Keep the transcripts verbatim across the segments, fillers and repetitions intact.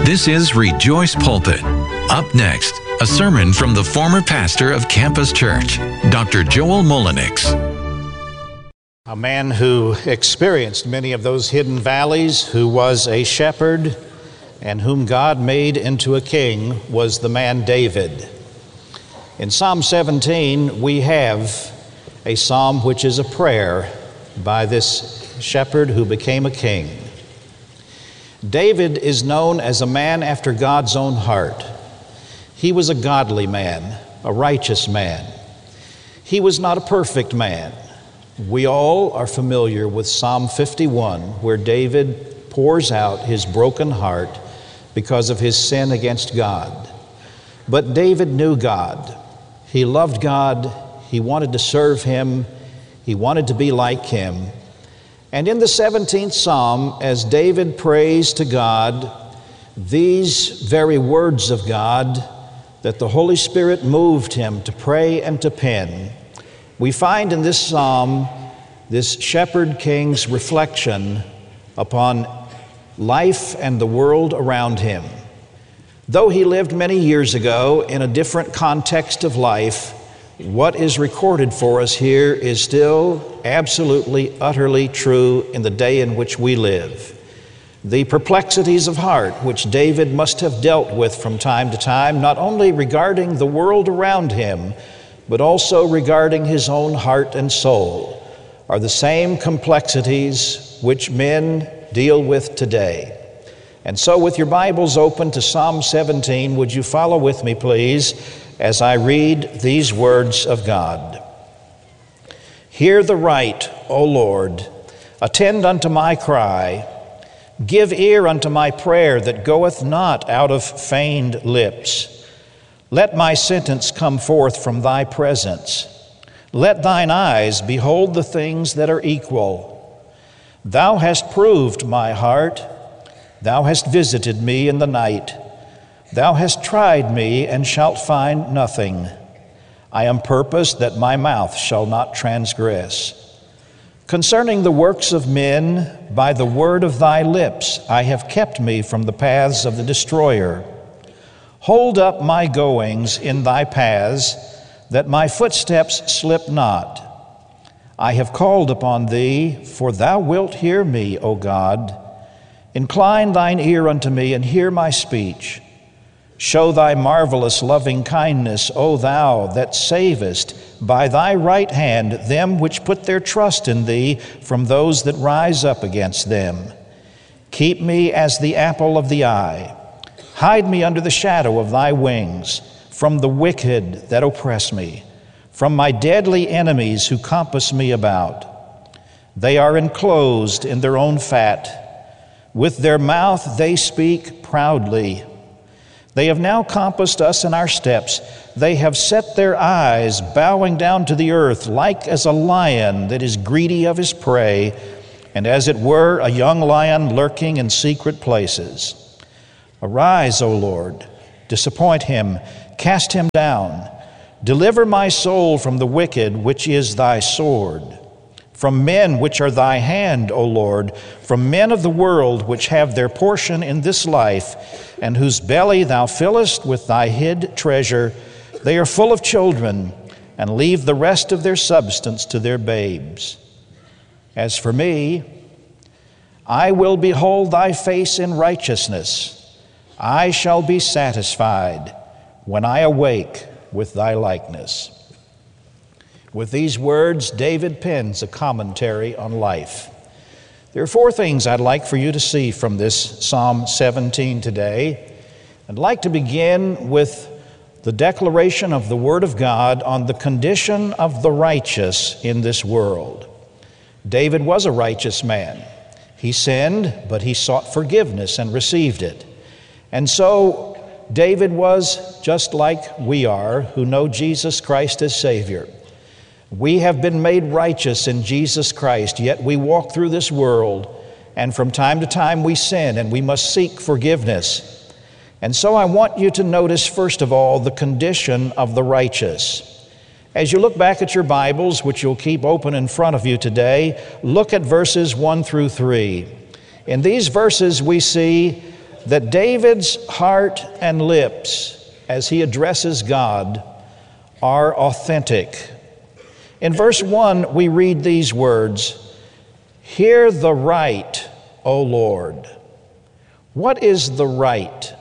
This is Rejoice Pulpit. Up next, a sermon from the former pastor of Campus Church, Doctor Joel Mullenix. A man who experienced many of those hidden valleys, who was a shepherd, and whom God made into a king, was the man David. In Psalm seventeen, we have a psalm which is a prayer by this shepherd who became a king. David is known as a man after God's own heart. He was a godly man, a righteous man. He was not a perfect man. We all are familiar with Psalm fifty-one, where David pours out his broken heart because of his sin against God. But David knew God. He loved God. He wanted to serve Him. He wanted to be like Him. And in the seventeenth Psalm, as David prays to God, these very words of God that the Holy Spirit moved him to pray and to pen, we find in this psalm this shepherd king's reflection upon life and the world around him. Though he lived many years ago in a different context of life, what is recorded for us here is still absolutely, utterly true in the day in which we live. The perplexities of heart which David must have dealt with from time to time, not only regarding the world around him, but also regarding his own heart and soul, are the same complexities which men deal with today. And so with your Bibles open to Psalm seventeen, would you follow with me, please, as I read these words of God. Hear the right, O Lord, attend unto my cry. Give ear unto my prayer that goeth not out of feigned lips. Let my sentence come forth from thy presence. Let thine eyes behold the things that are equal. Thou hast proved my heart. Thou hast visited me in the night. Thou hast tried me and shalt find nothing. I am purposed that my mouth shall not transgress. Concerning the works of men, by the word of thy lips, I have kept me from the paths of the destroyer. Hold up my goings in thy paths, that my footsteps slip not. I have called upon thee, for thou wilt hear me, O God. Incline thine ear unto me, and hear my speech. Show thy marvelous loving kindness, O thou that savest by thy right hand them which put their trust in thee from those that rise up against them. Keep me as the apple of the eye. Hide me under the shadow of thy wings, from the wicked that oppress me, from my deadly enemies who compass me about. They are enclosed in their own fat. With their mouth they speak proudly. They have now compassed us in our steps. They have set their eyes bowing down to the earth, like as a lion that is greedy of his prey, and as it were a young lion lurking in secret places. Arise, O Lord, disappoint him, cast him down. Deliver my soul from the wicked, which is thy sword. From men which are thy hand, O Lord, from men of the world which have their portion in this life, and whose belly thou fillest with thy hid treasure. They are full of children, and leave the rest of their substance to their babes. As for me, I will behold thy face in righteousness. I shall be satisfied when I awake with thy likeness. With these words, David pens a commentary on life. There are four things I'd like for you to see from this Psalm seventeen today. I'd like to begin with the declaration of the Word of God on the condition of the righteous in this world. David was a righteous man. He sinned, but he sought forgiveness and received it. And so David was just like we are, who know Jesus Christ as Savior. We have been made righteous in Jesus Christ, yet we walk through this world, and from time to time we sin, and we must seek forgiveness. And so I want you to notice, first of all, the condition of the righteous. As you look back at your Bibles, which you'll keep open in front of you today, look at verses one through three. In these verses we see that David's heart and lips, as he addresses God, are authentic. In verse one, we read these words, "Hear the right, O Lord." What is the right?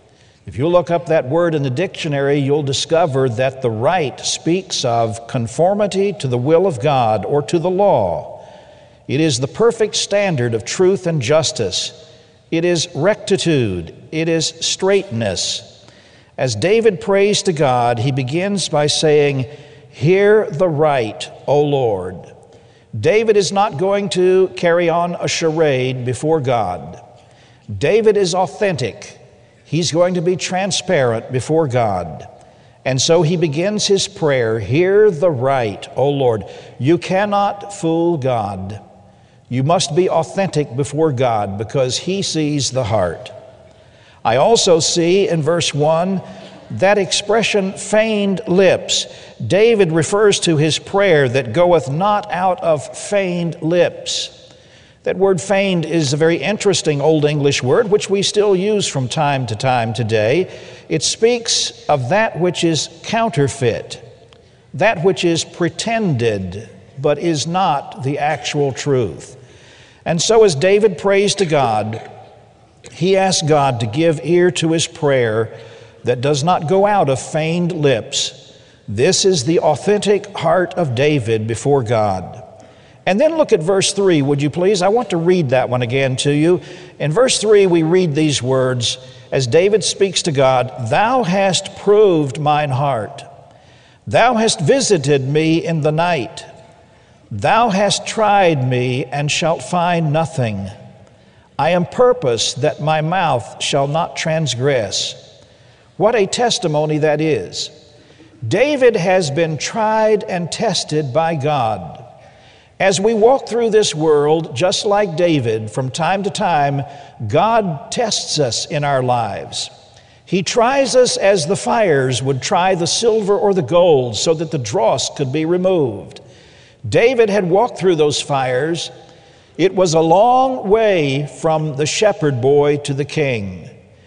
If you look up that word in the dictionary, you'll discover that the right speaks of conformity to the will of God or to the law. It is the perfect standard of truth and justice. It is rectitude. It is straightness. As David prays to God, he begins by saying, "Hear the right, O Lord." David is not going to carry on a charade before God. David is authentic. He's going to be transparent before God. And so he begins his prayer, "Hear the right, O Lord." You cannot fool God. You must be authentic before God because He sees the heart. I also see in verse one that expression, feigned lips. David refers to his prayer that goeth not out of feigned lips. That word feigned is a very interesting Old English word, which we still use from time to time today. It speaks of that which is counterfeit, that which is pretended, but is not the actual truth. And so as David prays to God, he asks God to give ear to his prayer that does not go out of feigned lips. This is the authentic heart of David before God. And then look at verse three, would you please? I want to read that one again to you. In verse three, we read these words as David speaks to God, "Thou hast proved mine heart. Thou hast visited me in the night. Thou hast tried me and shalt find nothing. I am purposed that my mouth shall not transgress." What a testimony that is. David has been tried and tested by God. As we walk through this world, just like David, from time to time, God tests us in our lives. He tries us as the fires would try the silver or the gold so that the dross could be removed. David had walked through those fires. It was a long way from the shepherd boy to the king.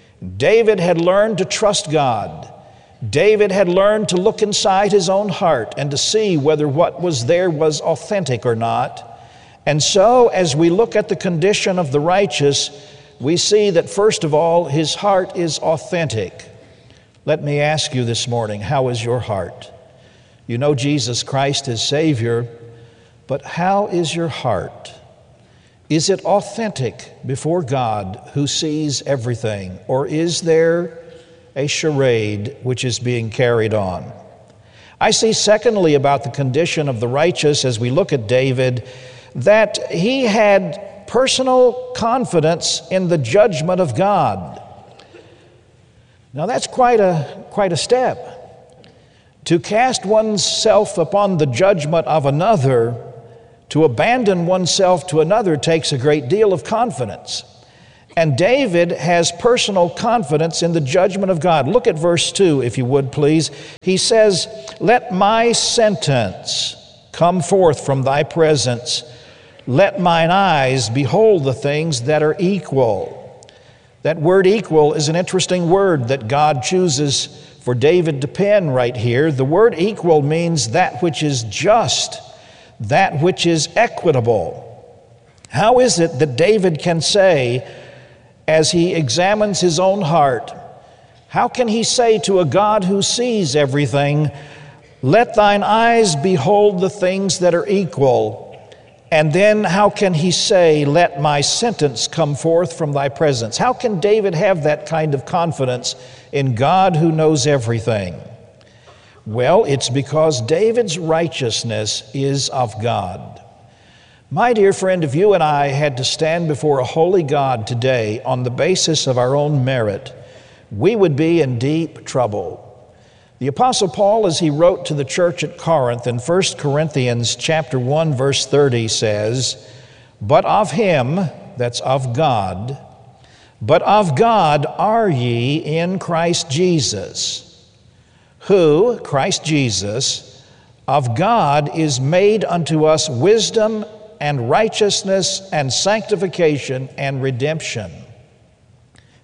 David had learned to trust God. David had learned to look inside his own heart and to see whether what was there was authentic or not. And so, as we look at the condition of the righteous, we see that first of all, his heart is authentic. Let me ask you this morning, how is your heart? You know Jesus Christ is Savior, but how is your heart? Is it authentic before God who sees everything, or is there a charade which is being carried on? I see secondly about the condition of the righteous as we look at David, that he had personal confidence in the judgment of God. Now that's quite a, quite a step. To cast oneself upon the judgment of another, to abandon oneself to another, takes a great deal of confidence. And David has personal confidence in the judgment of God. Look at verse two, if you would, please. He says, "Let my sentence come forth from thy presence. Let mine eyes behold the things that are equal." That word equal is an interesting word that God chooses for David to pen right here. The word equal means that which is just, that which is equitable. How is it that David can say, as he examines his own heart, how can he say to a God who sees everything, "Let thine eyes behold the things that are equal"? And then how can he say, "Let my sentence come forth from thy presence"? How can David have that kind of confidence in God who knows everything? Well, it's because David's righteousness is of God. My dear friend, if you and I had to stand before a holy God today on the basis of our own merit, we would be in deep trouble. The Apostle Paul, as he wrote to the church at Corinth in First Corinthians chapter one, verse thirty, says, "But of him," that's of God, "but of God are ye in Christ Jesus, who," Christ Jesus, "of God is made unto us wisdom and righteousness and sanctification and redemption."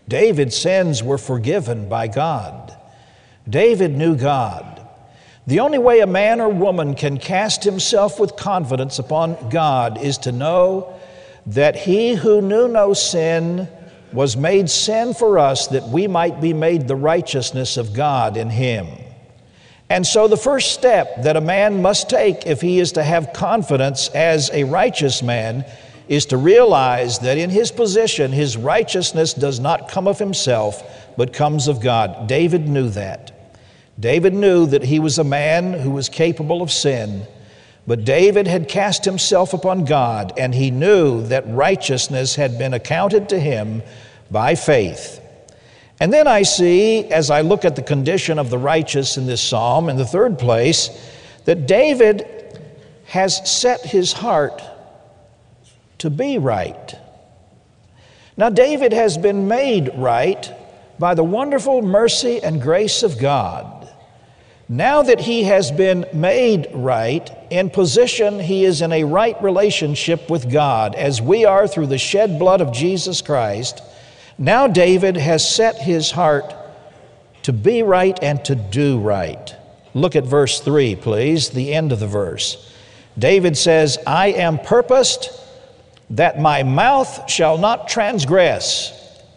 David's sins were forgiven by God. David knew God. The only way a man or woman can cast himself with confidence upon God is to know that he who knew no sin was made sin for us, that we might be made the righteousness of God in him. And so the first step that a man must take if he is to have confidence as a righteous man is to realize that in his position, his righteousness does not come of himself, but comes of God. David knew that. David knew that he was a man who was capable of sin, but David had cast himself upon God, and he knew that righteousness had been accounted to him by faith. And then I see, as I look at the condition of the righteous in this psalm, in the third place, that David has set his heart to be right. Now, David has been made right by the wonderful mercy and grace of God. Now that he has been made right, in position, he is in a right relationship with God, as we are through the shed blood of Jesus Christ. Now David has set his heart to be right and to do right. Look at verse three, please, the end of the verse. David says, I am purposed that my mouth shall not transgress.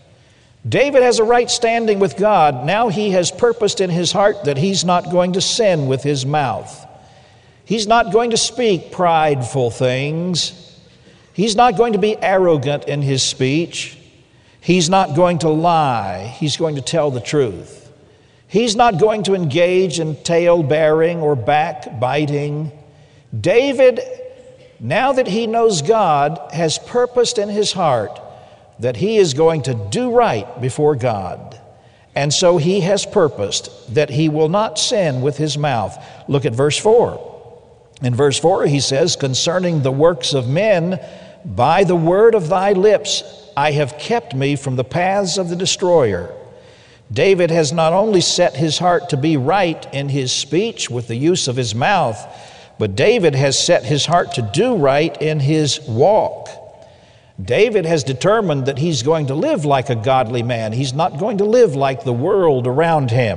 David has a right standing with God. Now he has purposed in his heart that he's not going to sin with his mouth. He's not going to speak prideful things. He's not going to be arrogant in his speech. He's not going to lie. He's going to tell the truth. He's not going to engage in tale-bearing or backbiting. David, now that he knows God, has purposed in his heart that he is going to do right before God. And so he has purposed that he will not sin with his mouth. Look at verse four. In verse four he says, concerning the works of men, by the word of thy lips I have kept me from the paths of the destroyer. David has not only set his heart to be right in his speech with the use of his mouth, but David has set his heart to do right in his walk. David has determined that he's going to live like a godly man. He's not going to live like the world around him.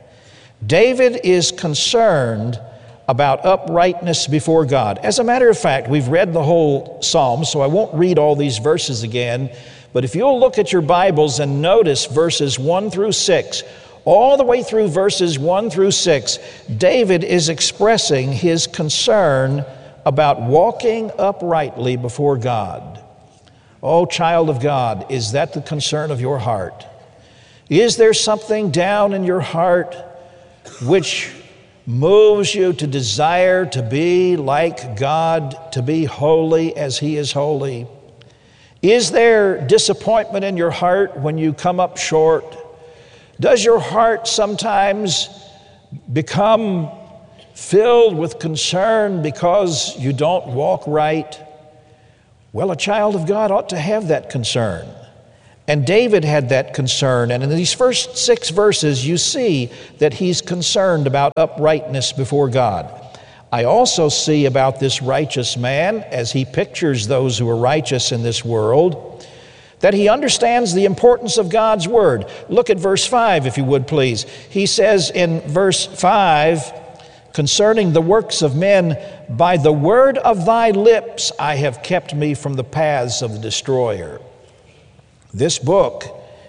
David is concerned about uprightness before God. As a matter of fact, we've read the whole psalm, so I won't read all these verses again. But if you'll look at your Bibles and notice verses one through six, all the way through verses one through six, David is expressing his concern about walking uprightly before God. Oh, child of God, is that the concern of your heart? Is there something down in your heart which moves you to desire to be like God, to be holy as He is holy? Is there disappointment in your heart when you come up short? Does your heart sometimes become filled with concern because you don't walk right? Well, a child of God ought to have that concern. And David had that concern. And in these first six verses, you see that he's concerned about uprightness before God. I also see about this righteous man, as he pictures those who are righteous in this world, that he understands the importance of God's word. Look at verse five, if you would, please. He says in verse five, concerning the works of men, by the word of thy lips I have kept me from the paths of the destroyer. This book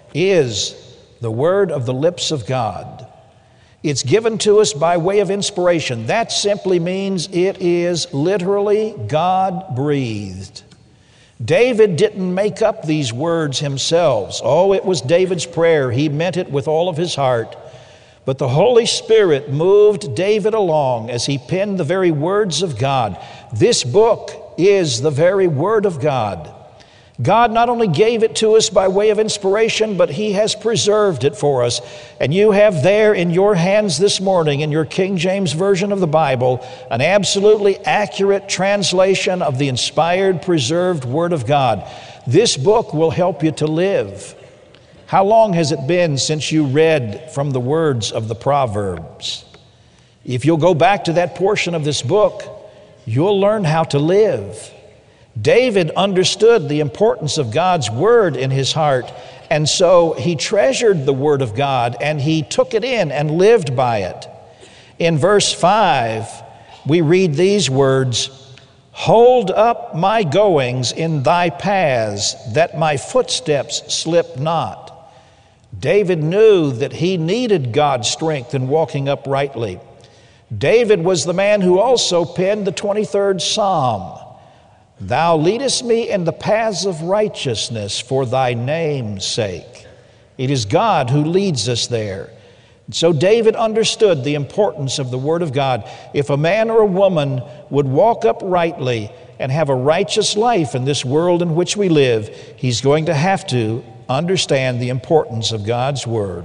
is the word of the lips of God. It's given to us by way of inspiration. That simply means it is literally God-breathed. David didn't make up these words himself. Oh, it was David's prayer. He meant it with all of his heart. But the Holy Spirit moved David along as he penned the very words of God. This book is the very word of God. God not only gave it to us by way of inspiration, but He has preserved it for us. And you have there in your hands this morning, in your King James Version of the Bible, an absolutely accurate translation of the inspired, preserved Word of God. This book will help you to live. How long has it been since you read from the words of the Proverbs? If you'll go back to that portion of this book, you'll learn how to live. David understood the importance of God's word in his heart, and so he treasured the word of God and he took it in and lived by it. In verse five, we read these words, "Hold up my goings in thy paths, that my footsteps slip not." David knew that he needed God's strength in walking uprightly. David was the man who also penned the twenty-third Psalm. "Thou leadest me in the paths of righteousness for thy name's sake." It is God who leads us there. So David understood the importance of the Word of God. If a man or a woman would walk uprightly and have a righteous life in this world in which we live, he's going to have to understand the importance of God's Word.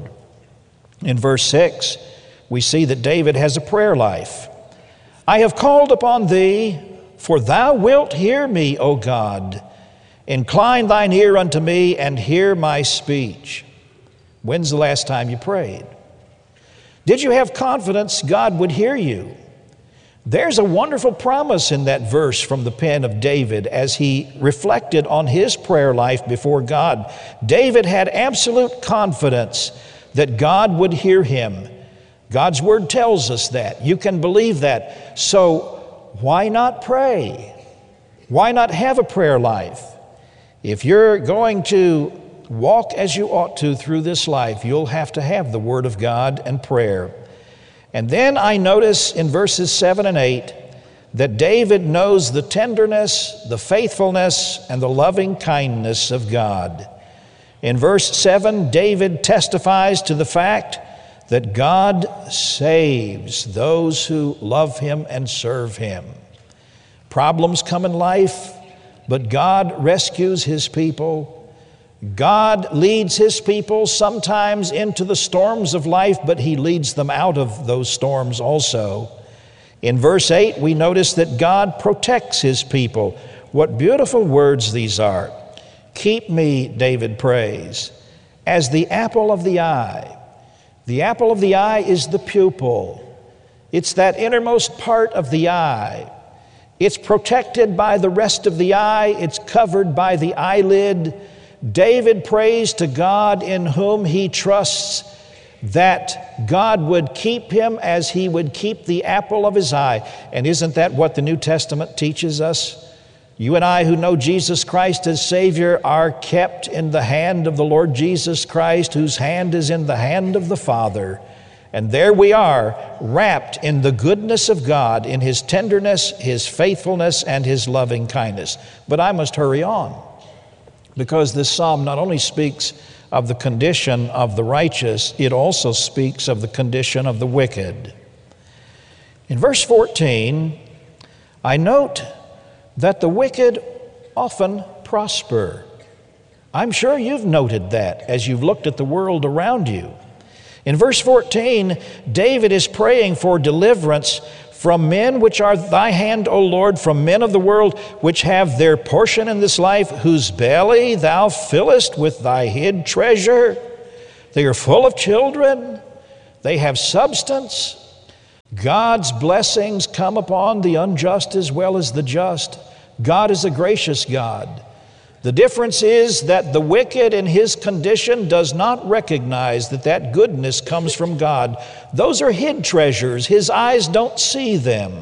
In verse six, we see that David has a prayer life. "I have called upon thee, for thou wilt hear me, O God. Incline thine ear unto me and hear my speech." When's the last time you prayed? Did you have confidence God would hear you? There's a wonderful promise in that verse from the pen of David as he reflected on his prayer life before God. David had absolute confidence that God would hear him. God's word tells us that. You can believe that. So why not pray? Why not have a prayer life? If you're going to walk as you ought to through this life, you'll have to have the Word of God and prayer. And then I notice in verses seven and eight that David knows the tenderness, the faithfulness, and the loving kindness of God. In verse seven, David testifies to the fact that God saves those who love Him and serve Him. Problems come in life, but God rescues His people. God leads His people sometimes into the storms of life, but He leads them out of those storms also. In verse eight, we notice that God protects His people. What beautiful words these are. "Keep me," David prays, "as the apple of the eye." The apple of the eye is the pupil. It's that innermost part of the eye. It's protected by the rest of the eye. It's covered by the eyelid. David prays to God in whom he trusts that God would keep him as He would keep the apple of His eye. And isn't that what the New Testament teaches us? You and I who know Jesus Christ as Savior are kept in the hand of the Lord Jesus Christ, whose hand is in the hand of the Father. And there we are, wrapped in the goodness of God, in His tenderness, His faithfulness, and His loving kindness. But I must hurry on, because this psalm not only speaks of the condition of the righteous, it also speaks of the condition of the wicked. In verse fourteen, I note that the wicked often prosper. I'm sure you've noted that as you've looked at the world around you. In verse fourteen, David is praying for deliverance from men which are thy hand, O Lord, from men of the world which have their portion in this life, whose belly thou fillest with thy hid treasure. They are full of children. They have substance. God's blessings come upon the unjust as well as the just. God is a gracious God. The difference is that the wicked in his condition does not recognize that that goodness comes from God. Those are hid treasures. His eyes don't see them.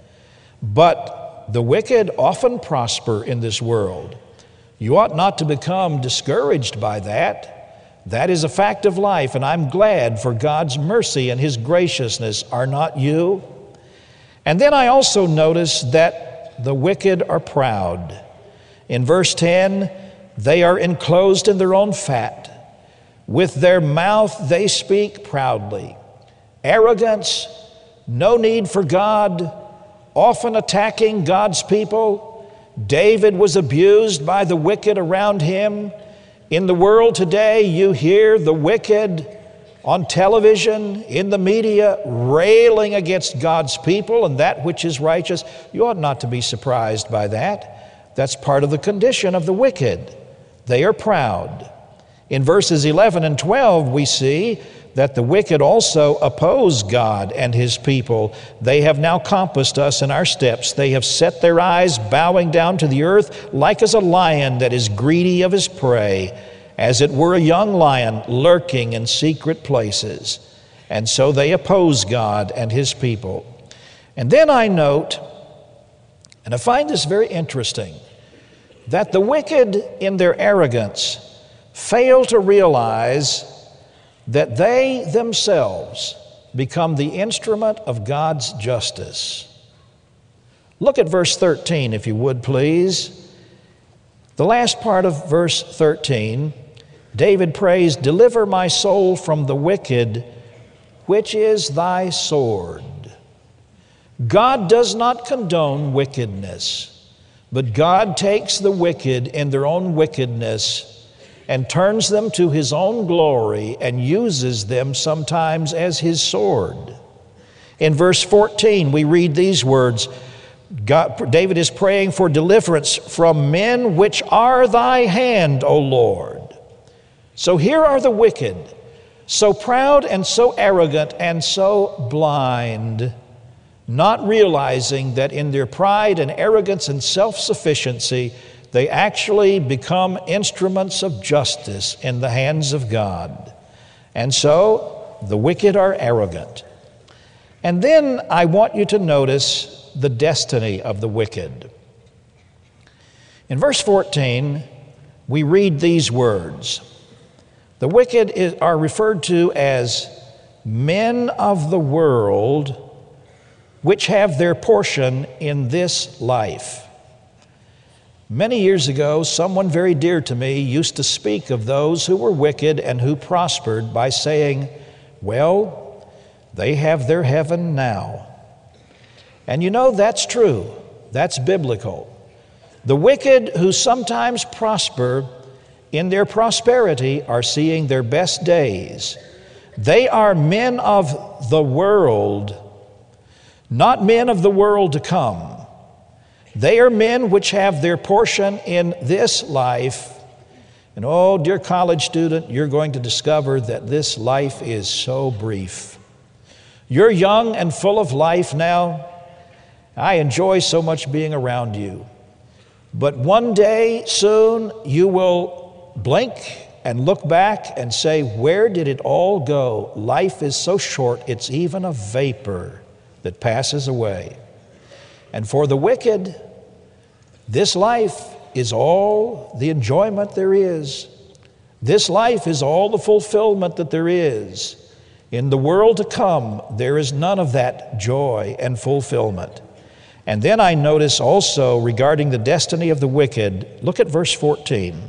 But the wicked often prosper in this world. You ought not to become discouraged by that. That is a fact of life, and I'm glad for God's mercy and His graciousness. Are not you? And then I also notice that the wicked are proud. In verse ten, they are enclosed in their own fat. With their mouth they speak proudly. Arrogance, no need for God, often attacking God's people. David was abused by the wicked around him. In the world today, you hear the wicked on television, in the media, railing against God's people and that which is righteous. You ought not to be surprised by that. That's part of the condition of the wicked. They are proud. In verses eleven and twelve, we see that the wicked also oppose God and his people. They have now compassed us in our steps. They have set their eyes, bowing down to the earth, like as a lion that is greedy of his prey, as it were a young lion lurking in secret places. And so they oppose God and his people. And then I note, and I find this very interesting, that the wicked in their arrogance fail to realize that they themselves become the instrument of God's justice. Look at verse thirteen, if you would, please. The last part of verse thirteen, David prays, "Deliver my soul from the wicked, which is thy sword." God does not condone wickedness, but God takes the wicked in their own wickedness and turns them to his own glory and uses them sometimes as his sword. In verse fourteen, we read these words. God, David is praying for deliverance from men which are thy hand, O Lord. So here are the wicked, so proud and so arrogant and so blind, not realizing that in their pride and arrogance and self-sufficiency, they actually become instruments of justice in the hands of God. And so the wicked are arrogant. And then I want you to notice the destiny of the wicked. In verse fourteen, we read these words. The wicked is, are referred to as men of the world, which have their portion in this life. Many years ago, someone very dear to me used to speak of those who were wicked and who prospered by saying, well, they have their heaven now. And you know, that's true. That's biblical. The wicked who sometimes prosper in their prosperity are seeing their best days. They are men of the world, not men of the world to come. They are men which have their portion in this life. And oh, dear college student, you're going to discover that this life is so brief. You're young and full of life now. I enjoy so much being around you. But one day soon you will blink and look back and say, where did it all go? Life is so short, it's even a vapor that passes away. And for the wicked, this life is all the enjoyment there is. This life is all the fulfillment that there is. In the world to come, there is none of that joy and fulfillment. And then I notice also regarding the destiny of the wicked, look at verse fourteen,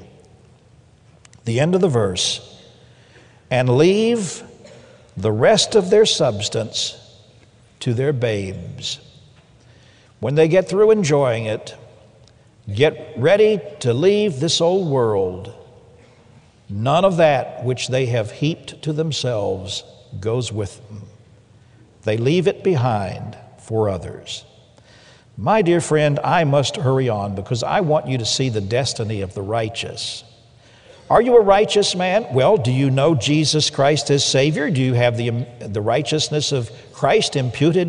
the end of the verse, and leave the rest of their substance to their babes. When they get through enjoying it, get ready to leave this old world. None of that which they have heaped to themselves goes with them. They leave it behind for others. My dear friend, I must hurry on because I want you to see the destiny of the righteous. Are you a righteous man? Well, do you know Jesus Christ as Savior? Do you have the, the righteousness of Christ imputed